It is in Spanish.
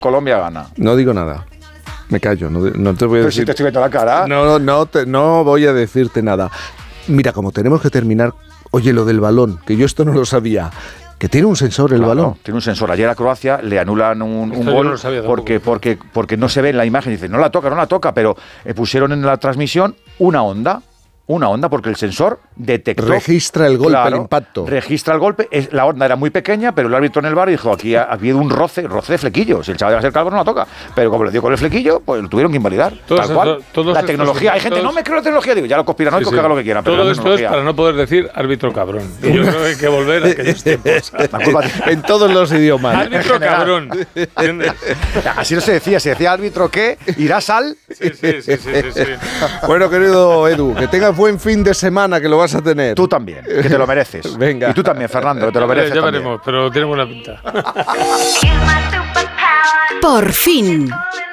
Colombia gana. No digo nada. Me callo, no te voy a Pero decir. si te estoy viendo la cara. No voy a decirte nada. Mira, como tenemos que terminar, oye, lo del balón, que yo esto no lo sabía, que tiene un sensor el balón. Tiene un sensor. Ayer a Croacia le anulan un No gol lo sabía porque no se ve en la imagen. Dice, no la toca, pero pusieron en la transmisión una onda, porque el sensor detectó... Registra el golpe, el impacto. Registra el golpe. La onda era muy pequeña, pero el árbitro en el VAR dijo, aquí ha habido un roce de flequillo. Si el chaval iba a ser calvo, no la toca. Pero como le dio con el flequillo, pues lo tuvieron que invalidar. Tal cual. La tecnología. Hay gente, no me creo la tecnología. Digo, ya los conspiranoicos que hagan lo que quieran. Pero todo esto es para no poder decir árbitro cabrón. Y yo creo que hay que volver a aquellos tiempos. En todos los idiomas. Árbitro cabrón. Así no se decía árbitro que irás al... Sí. Bueno, querido Edu, que tengas buen fin de semana, que lo vas a tener. Tú también, que te lo mereces. Venga. Y tú también, Fernando, que te lo mereces. Ya veremos, pero tiene buena pinta. Por fin.